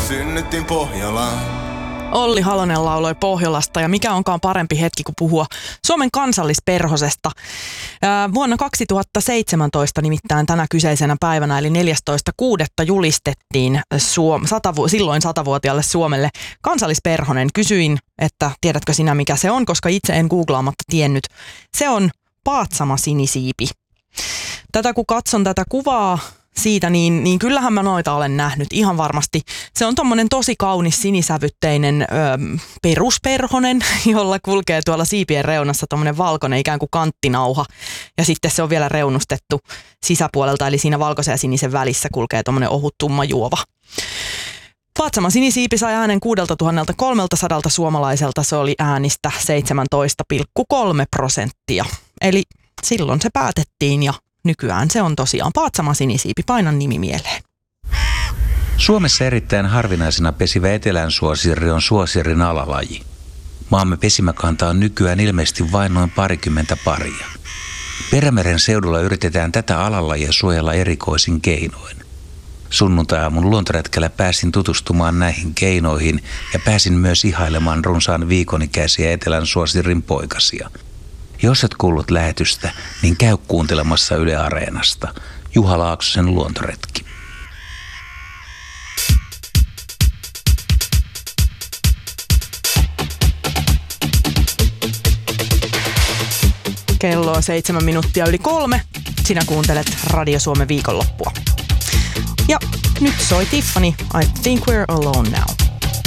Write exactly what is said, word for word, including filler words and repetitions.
synnyttiin Pohjolaan. Olli Halonen lauloi Pohjolasta, ja mikä onkaan parempi hetki kuin puhua Suomen kansallisperhosesta. Ää, vuonna kaksituhattaseitsemäntoista nimittäin tänä kyseisenä päivänä, eli neljästoista kuudetta julistettiin Suom- satavu- silloin satavuotiaalle Suomelle kansallisperhonen. Kysyin, että tiedätkö sinä mikä se on, koska itse en googlaamatta tiennyt. Se on Paatsama sinisiipi. Tätä kun katson tätä kuvaa siitä, niin, niin kyllähän mä noita olen nähnyt ihan varmasti. Se on tommonen tosi kaunis sinisävytteinen ö, perusperhonen, jolla kulkee tuolla siipien reunassa tommonen valkoinen ikään kuin kanttinauha. Ja sitten se on vielä reunustettu sisäpuolelta, eli siinä valkoisen ja sinisen välissä kulkee tommonen ohut tumma juova. Paatsama sinisiipi sai äänen kuusituhatta kolmesataa suomalaiselta. Se oli äänistä seitsemäntoista pilkku kolme prosenttia. Eli silloin se päätettiin ja nykyään se on tosiaan Paatsama sinisiipi. Painan nimi mieleen. Suomessa erittäin harvinaisena pesivä etelänsuosirri on suosirin alalaji. Maamme pesimäkanta on nykyään ilmeisesti vain noin parikymmentä paria. Perämeren seudulla yritetään tätä alalajia suojella erikoisin keinoin. Sunnuntai-aamun luontoretkellä pääsin tutustumaan näihin keinoihin ja pääsin myös ihailemaan runsaan viikonikäisiä etelänsuosirin poikasia. Jos et kuullut lähetystä, niin käy kuuntelemassa Yle Areenasta. Juha Laaksosen luontoretki. Kello on seitsemän minuuttia yli kolme. Sinä kuuntelet Radio Suomen viikonloppua. Ja nyt soi Tiffany, I Think We're Alone Now.